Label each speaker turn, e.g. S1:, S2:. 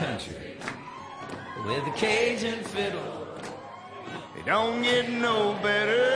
S1: country with a Cajun fiddle.
S2: It don't get no better